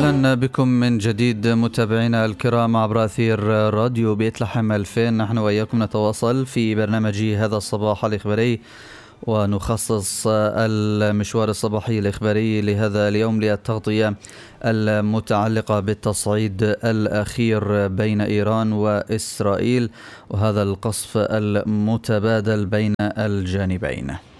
أهلا بكم من جديد متابعينا الكرام عبر أثير راديو بيت لحم 2000. نحن وإياكم نتواصل في برنامج هذا الصباح الإخباري، ونخصص المشوار الصباحي الإخباري لهذا اليوم للتغطية المتعلقة بالتصعيد الأخير بين إيران وإسرائيل وهذا القصف المتبادل بين الجانبين.